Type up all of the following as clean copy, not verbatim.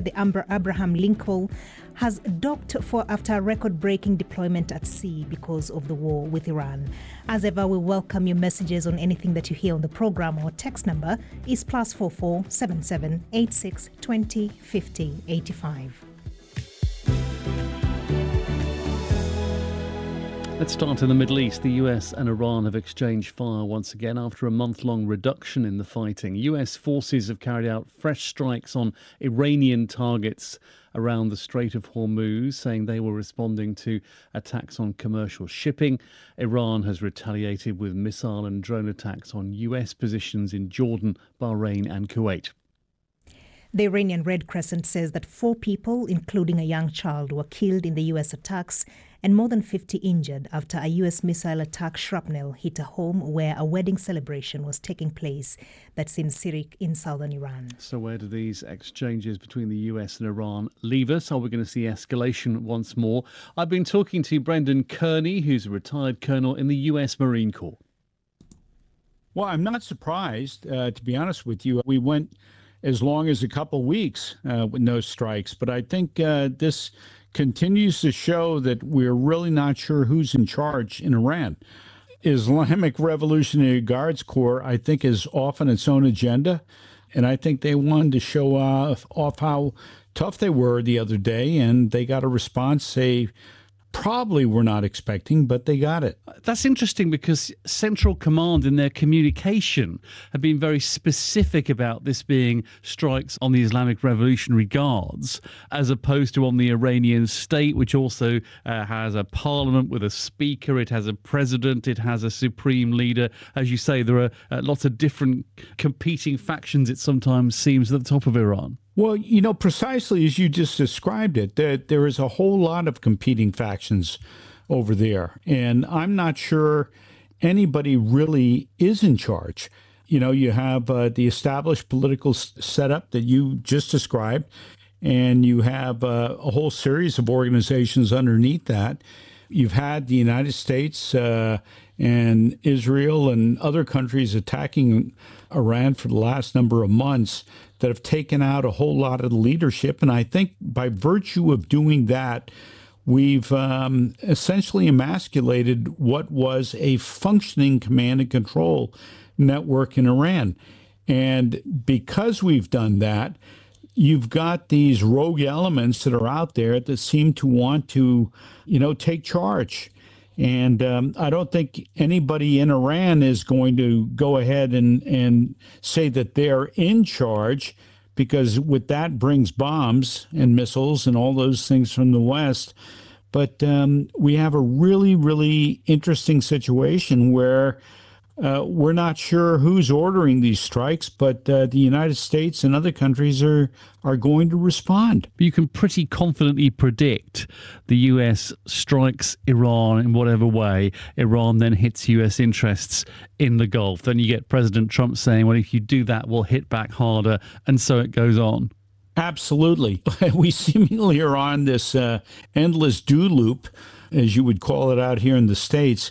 the Abraham Lincoln has docked after a record-breaking deployment at sea because of the war with Iran. As ever, we welcome your messages on anything that you hear on the program. Our text number is +44 77 86 20 50 85. Let's start in the Middle East. The US and Iran have exchanged fire once again after a month-long reduction in the fighting. US forces have carried out fresh strikes on Iranian targets around the Strait of Hormuz, saying they were responding to attacks on commercial shipping. Iran has retaliated with missile and drone attacks on US positions in Jordan, Bahrain and Kuwait. The Iranian Red Crescent says that 4 people, including a young child, were killed in the US attacks and more than 50 injured after a US missile attack shrapnel hit a home where a wedding celebration was taking place. That's in Sirik in southern Iran. So where do these exchanges between the US and Iran leave us? Are we going to see escalation once more? I've been talking to Brendan Kearney, who's a retired colonel in the US Marine Corps. Well, I'm not surprised, to be honest with you. We went as long as a couple weeks with no strikes. But I think this continues to show that we're really not sure who's in charge in Iran. Islamic Revolutionary Guards Corps, I think, is off on its own agenda. And I think they wanted to show off how tough they were the other day. And they got a response they probably were not expecting, but they got it. That's interesting because Central Command in their communication have been very specific about this being strikes on the Islamic Revolutionary Guards as opposed to on the Iranian state, which also has a parliament with a speaker, it has a president, it has a supreme leader. As you say, there are lots of different competing factions, it sometimes seems, at the top of Iran. Well, precisely as you just described it, there is a whole lot of competing factions over there. And I'm not sure anybody really is in charge. You have the established political setup that you just described, and you have a whole series of organizations underneath that. You've had the United States and Israel and other countries attacking Iran for the last number of months that have taken out a whole lot of the leadership. And I think by virtue of doing that, we've essentially emasculated what was a functioning command and control network in Iran. And because we've done that, you've got these rogue elements that are out there that seem to want to, take charge. And I don't think anybody in Iran is going to go ahead and say that they're in charge, because with that brings bombs and missiles and all those things from the West. But we have a really, really interesting situation where we're not sure who's ordering these strikes, but the United States and other countries are going to respond. You can pretty confidently predict the US strikes Iran in whatever way. Iran then hits US interests in the Gulf. Then you get President Trump saying, well, if you do that, we'll hit back harder. And so it goes on. Absolutely. We seemingly are on this endless do loop, as you would call it out here in the States.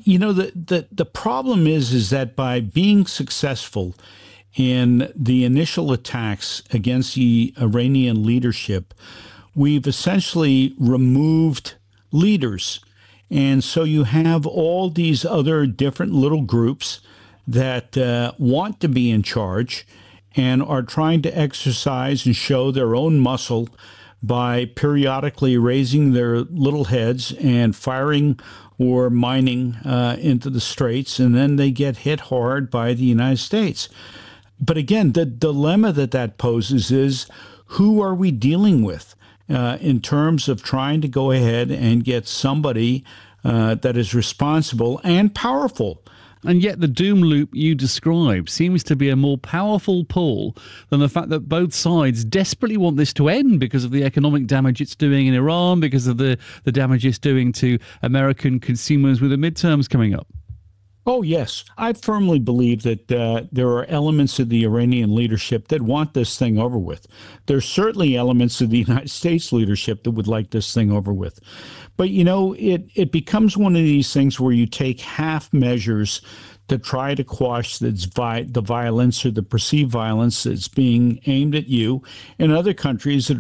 The problem is that by being successful in the initial attacks against the Iranian leadership, we've essentially removed leaders. And so you have all these other different little groups that want to be in charge and are trying to exercise and show their own muscle by periodically raising their little heads and firing or mining into the straits, and then they get hit hard by the United States. But again, the dilemma that poses is, who are we dealing with in terms of trying to go ahead and get somebody that is responsible and powerful? And yet the doom loop you describe seems to be a more powerful pull than the fact that both sides desperately want this to end because of the economic damage it's doing in Iran, because of the damage it's doing to American consumers with the midterms coming up. Oh, yes. I firmly believe that there are elements of the Iranian leadership that want this thing over with. There's certainly elements of the United States leadership that would like this thing over with. But, you know, it becomes one of these things where you take half measures to try to quash the violence or the perceived violence that's being aimed at you in other countries that